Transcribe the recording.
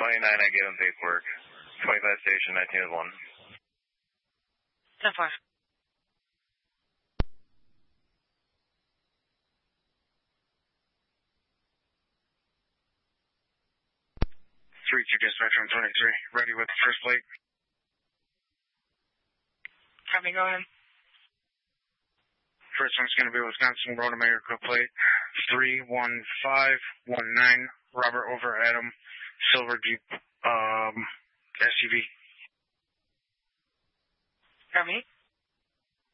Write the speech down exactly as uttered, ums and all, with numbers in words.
twenty-nine, I gave him paperwork. twenty-five station, nineteen oh one. ten four. three two dispatch on twenty-three. Ready with the first plate. Copy, go ahead. First one's going to be Wisconsin Road America plate three one five one nine. Robert over Adam. Silver Jeep um, S U V. Copy.